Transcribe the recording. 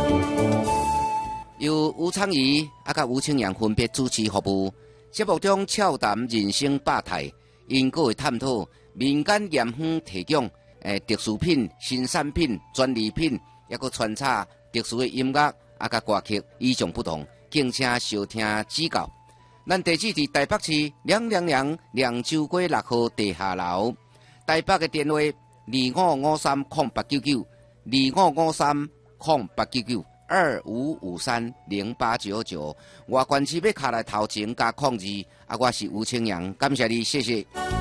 由吴昌仪甲吴清阳分别主持服务。节目中俏谈人生百态，因各会探讨民间盐坊提供特殊品、新产品、专利品，也个穿插特殊的音乐甲歌曲，与众不同，敬请收听指教。咱地址伫台北市凉州街6号地下楼，台北的电话2553089925530899，外县市要卡来头前加02，我是吴清阳，感谢你，谢谢。